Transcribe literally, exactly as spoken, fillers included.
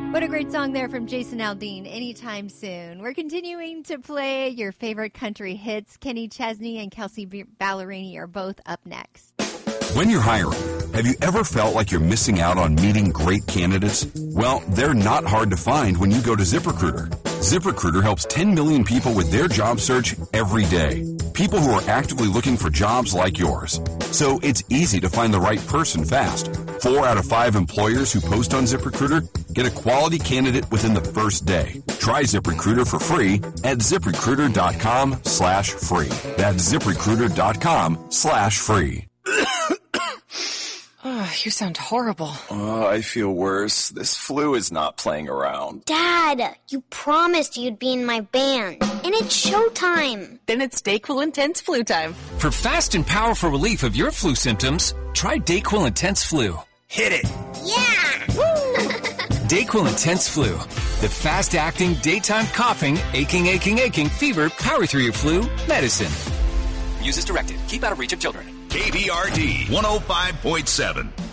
What a great song there from Jason Aldean, Anytime Soon. We're continuing to play your favorite country hits. Kenny Chesney and Kelsey Ballerini are both up next. When you're hiring, have you ever felt like you're missing out on meeting great candidates? Well, they're not hard to find when you go to ZipRecruiter. ZipRecruiter helps ten million people with their job search every day. People who are actively looking for jobs like yours. So it's easy to find the right person fast. Four out of five employers who post on ZipRecruiter get a quality candidate within the first day. Try ZipRecruiter for free at ZipRecruiter.com slash free. That's ZipRecruiter.com slash free. Oh, you sound horrible. Oh, I feel worse. This flu is not playing around. Dad, you promised you'd be in my band. And it's showtime. Then it's DayQuil Intense Flu time. For fast and powerful relief of your flu symptoms, try DayQuil Intense Flu. Hit it. Yeah! DayQuil Intense Flu. The fast-acting, daytime coughing, aching, aching, aching, fever, power through your flu medicine. Use as directed. Keep out of reach of children. K B R D one oh five point seven.